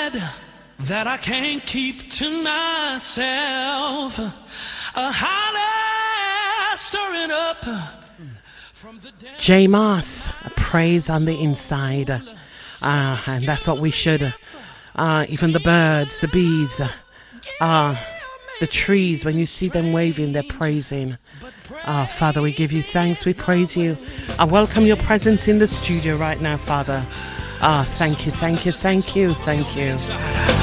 that I can't keep to myself. A holler stirring up from the dead. J Moss, a praise on the inside. And that's what we should. Even the birds, the bees, the trees, when you see them waving, they're praising. Father, we give you thanks, we praise you. I welcome your presence in the studio right now, Father. Thank you, thank you, thank you, thank you.